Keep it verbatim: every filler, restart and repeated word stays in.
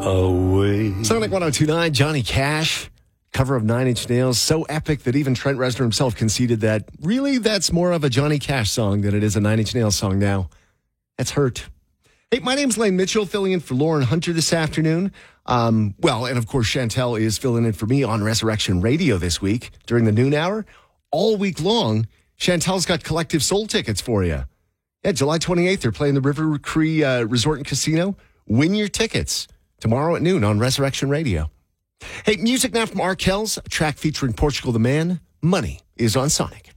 away. Sonic one oh two point nine, Johnny Cash, cover of Nine Inch Nails. So epic that even Trent Reznor himself conceded that really that's more of a Johnny Cash song than it is a Nine Inch Nails song now. That's hurt. Hey, my name's Lane Mitchell, filling in for Lauren Hunter this afternoon. Um, well, and of course, Chantel is filling in for me on Resurrection Radio this week during the noon hour. All week long, Chantel's got Collective Soul tickets for you. Yeah, July twenty-eighth, they're playing the River Cree uh, Resort and Casino. Win your tickets tomorrow at noon on Resurrection Radio. Hey, music now from Arkells, a track featuring Portugal the Man. Money is on Sonic.